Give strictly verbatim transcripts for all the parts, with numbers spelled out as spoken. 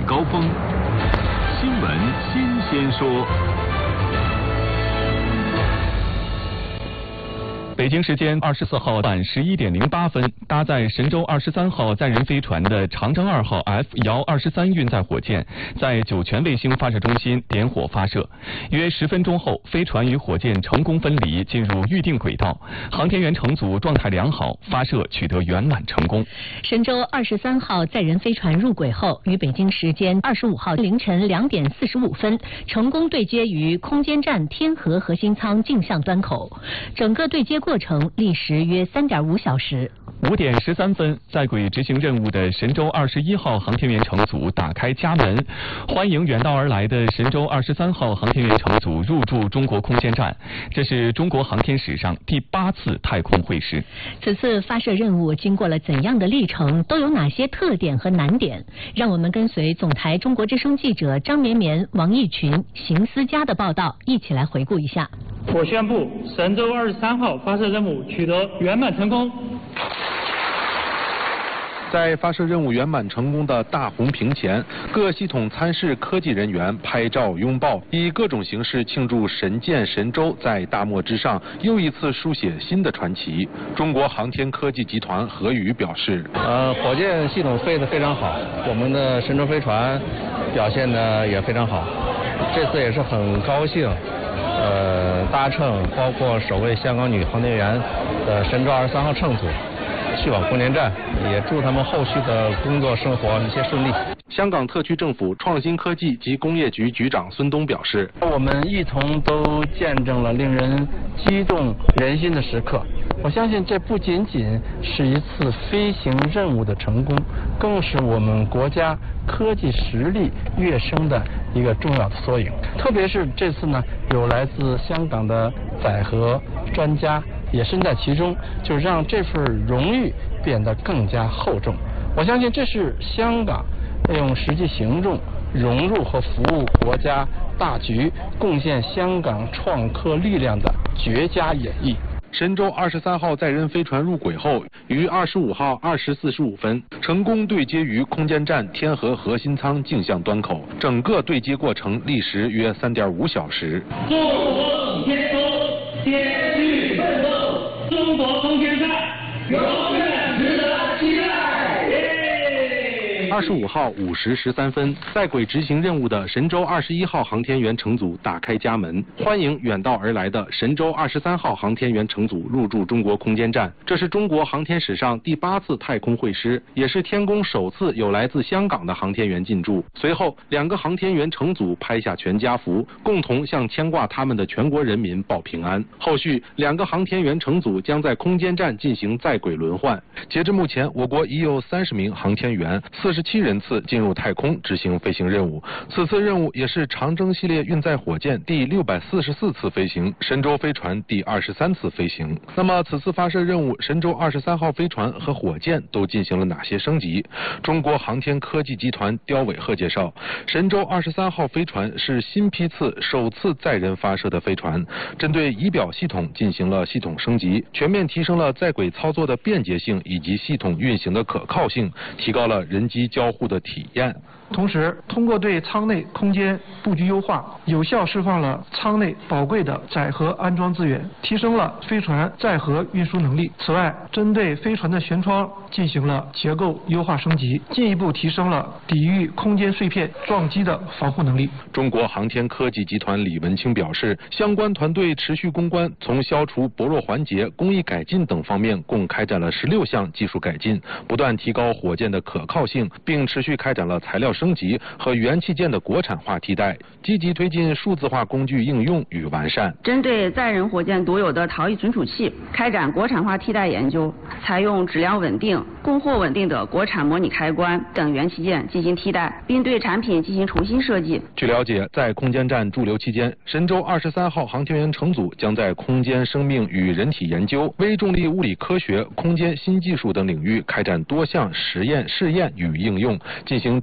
高峰，新闻新鲜说。北京时间二十四号晚十一点零八分，搭载神舟二十三号载人飞船的长征二号 F 遥二十三运载火箭在酒泉卫星发射中心点火发射。约十分钟后，飞船与火箭成功分离，进入预定轨道。航天员乘组状态良好，发射取得圆满成功。 神舟二十三号载人飞船入轨后，于北京时间二十五号凌晨两点四十五分，成功对接于空间站天河核心舱径向端口。整个对接过程历时约三点五小时。 五点十三分，在轨执行任务的神舟二十一号航天员乘组打开家门，欢迎远道而来的神舟二十三号航天员乘组入驻中国空间站。这是中国航天史上第八次太空会师。 此次发射任务经过了怎样的历程？都有哪些特点和难点？让我们跟随总台中国之声记者张绵绵、王义群、邢思佳的报道，一起来回顾一下。 我宣布，神舟二十三号发射任务取得圆满成功。 在发射任务圆满成功的大红屏前，各系统参试科技人员拍照拥抱，以各种形式庆祝神舰神舟在大漠之上又一次书写新的传奇。中国航天科技集团何宇表示： 呃，火箭系统飞得非常好，我们的神舟飞船表现得也非常好。这次也是很高兴，呃，搭乘包括首位香港女航天员的神舟二十三号乘组去往空间站，也祝他们后续的工作生活一切顺利。 香港特区政府创新科技及工业局局长孙东表示： 我们一同都见证了令人激动人心的时刻。我相信这不仅仅是一次飞行任务的成功，更是我们国家科技实力跃升的一个重要的缩影。特别是这次呢，有来自香港的载荷专家也身在其中，就让这份荣誉变得更加厚重。我相信这是香港用实际行动融入和服务国家大局，贡献香港创科力量的绝佳演绎。 神舟二十三号载人飞船入轨后，于二十五号二时四十五分成功对接于空间站天河核心舱径向端口，整个对接过程历时约三点五小时。 中国天舟艰巨奋斗，中国空间站永远值得期待。 二十五号五时十三分，在轨执行任务的神舟二十一号航天员乘组打开家门，欢迎远道而来的神舟二十三号航天员乘组入驻中国空间站。这是中国航天史上第八次太空会师，也是天宫首次有来自香港的航天员进驻。随后，两个航天员乘组拍下全家福，共同向牵挂他们的全国人民报平安。后续，两个航天员乘组将在空间站进行在轨轮换。截至目前，我国已有三十名航天员、四十七人次进入太空执行飞行任务。此次任务也是长征系列运载火箭第六百四十四次飞行，神舟飞船第二十三次飞行。那么，此次发射任务，神舟二十三号飞船和火箭都进行了哪些升级？中国航天科技集团刁伟鹤介绍，神舟二十三号飞船是新批次首次载人发射的飞船，针对仪表系统进行了系统升级，全面提升了在轨操作的便捷性以及系统运行的可靠性，提高了人机交互的体验。 同时，通过对舱内空间布局优化，有效释放了舱内宝贵的载荷安装资源，提升了飞船载荷运输能力。此外，针对飞船的舷窗进行了结构优化升级，进一步提升了抵御空间碎片撞击的防护能力。 中国航天科技集团李文清表示，相关团队持续攻关，从消除薄弱环节、工艺改进等方面，共开展了十六项技术改进，不断提高火箭的可靠性，并持续开展了材料升级和元器件的国产化替代，积极推进数字化工具应用与完善。 针对载人火箭独有的逃逸存储器，开展国产化替代研究，采用质量稳定、供货稳定的国产模拟开关等元器件进行替代，并对产品进行重新设计。 据了解，在空间站驻留期间，神舟二十三号航天员乘组将在空间生命与人体研究、微重力物理科学、空间新技术等领域开展多项实验、试验与应用，进行多次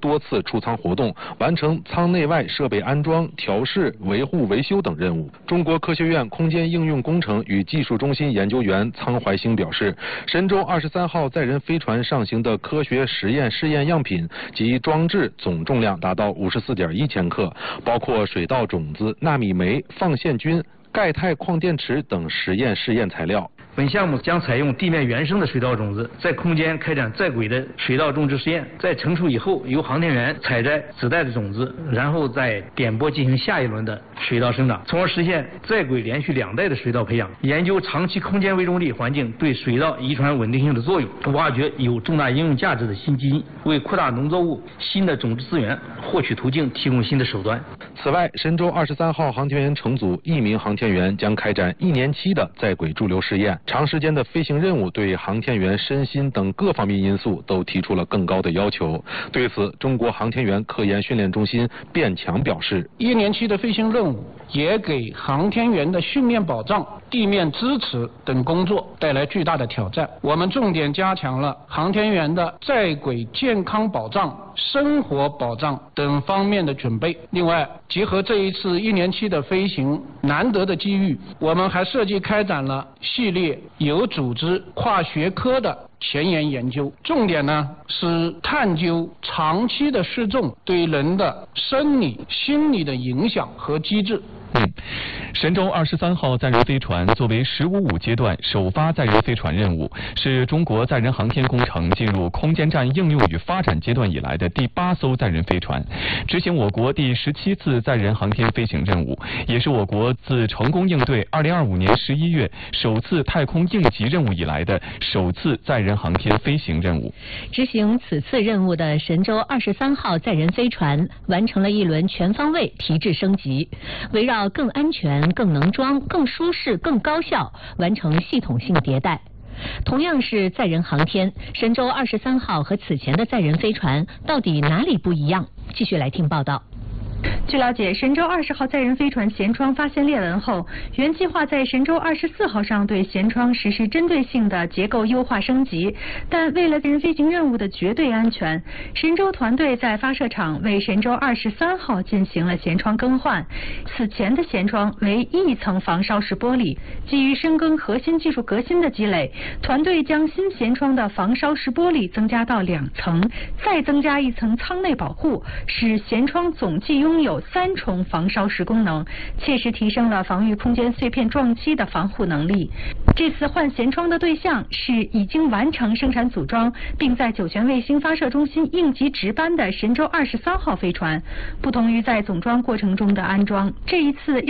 出舱活动，完成舱内外设备安装、调试、维护、维修等任务。中国科学院空间应用工程与技术中心研究员苍怀兴表示，神舟二十三号载人飞船上行的科学实验试验样品及装置总重量达到五十四点一千克，包括水稻种子、纳米酶、放线菌、钙钛矿电池等实验试验材料。 本项目将采用地面原生的水稻种子，在空间开展在轨的水稻种植实验，在成熟以后，由航天员采摘子代的种子，然后再点播进行下一轮的水稻生长，从而实现在轨连续两代的水稻培养。研究长期空间微重力环境对水稻遗传稳定性的作用，挖掘有重大应用价值的新基因，为扩大农作物新的种植资源获取途径提供新的手段。 此外，神舟二十三号航天员乘组一名航天员将开展一年期的在轨驻留试验。长时间的飞行任务对航天员身心等各方面因素都提出了更高的要求。对此，中国航天员科研训练中心卞强表示， 一年期的飞行任务也给航天员的训练保障、地面支持等工作带来巨大的挑战。我们重点加强了航天员的在轨健康保障、生活保障等方面的准备。另外，结合这一次一年期的飞行难得的机遇，我们还设计开展了系列有组织、跨学科的前沿研究，重点呢是探究长期的失重对人的生理、心理的影响和机制。 嗯，神舟二十三号载人飞船作为十五五阶段首发载人飞船任务，是中国载人航天工程进入空间站应用与发展阶段以来的第八艘载人飞船，执行我国第十七次载人航天飞行任务，也是我国自成功应对二零二五年十一月首次太空应急任务以来的首次载人航天飞行任务。 执行此次任务的神舟二十三号载人飞船完成了一轮全方位提质升级，围绕更安全、更能装、更舒适、更高效，完成系统性迭代。同样是载人航天，神舟二十三号和此前的载人飞船到底哪里不一样？继续来听报道。 据了解，神舟二十号载人飞船舷窗发现裂纹后，原计划在神舟二十四号上对舷窗实施针对性的结构优化升级，但为了载人飞行任务的绝对安全，神舟团队在发射场为神舟二十三号进行了舷窗更换。此前的舷窗为一层防烧式玻璃，基于深耕核心技术革新的积累，团队将新舷窗的防烧式玻璃增加到两层，再增加一层舱内保护，使舷窗总计拥有三重防烧蚀功能，切实提升了防御空间碎片撞击的防护能力。这次换舷窗的对象是已经完成生产组装并在酒泉卫星发射中心应急值班的神舟二十三号飞船，不同于在总装过程中的安装，这一次